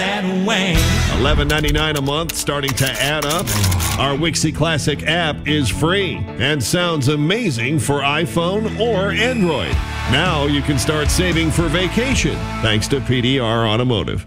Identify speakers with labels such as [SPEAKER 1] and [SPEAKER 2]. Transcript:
[SPEAKER 1] that wang.
[SPEAKER 2] $11.99 a month, starting to add up. Our Wixie Classic app is free and sounds amazing for iPhone or Android. Now you can start saving for vacation thanks to PDR Automotive.